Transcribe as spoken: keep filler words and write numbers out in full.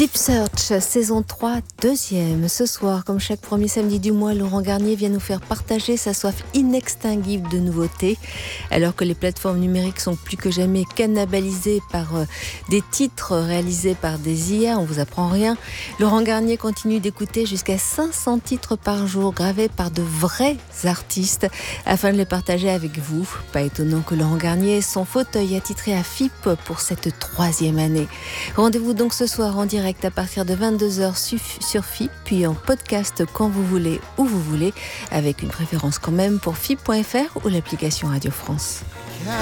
Deep Search, saison trois, deuxième. Ce soir, comme chaque premier samedi du mois, Laurent Garnier vient nous faire partager sa soif inextinguible de nouveautés. Alors que les plateformes numériques sont plus que jamais cannibalisées par euh, des titres réalisés par des I A, on vous apprend rien. Laurent Garnier continue d'écouter jusqu'à cinq cents titres par jour, gravés par de vrais artistes, afin de les partager avec vous. Pas étonnant que Laurent Garnier ait son fauteuil attitré à F I P pour cette troisième année. Rendez-vous donc ce soir en direct à partir de vingt-deux heures sur F I P, puis en podcast quand vous voulez, où vous voulez, avec une préférence quand même pour F I P point F R ou l'application Radio France.